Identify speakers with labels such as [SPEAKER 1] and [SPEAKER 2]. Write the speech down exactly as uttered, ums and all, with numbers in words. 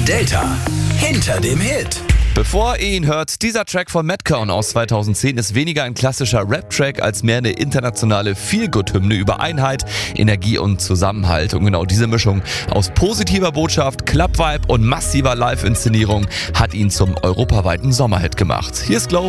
[SPEAKER 1] Delta hinter dem Hit.
[SPEAKER 2] Bevor ihr ihn hört, dieser Track von Madcon aus zweitausendzehn ist weniger ein klassischer Rap-Track als mehr eine internationale Feel-Good-Hymne über Einheit, Energie und Zusammenhalt. Und genau diese Mischung aus positiver Botschaft, Club-Vibe und massiver Live-Inszenierung hat ihn zum europaweiten Sommerhit gemacht. Hier ist Glow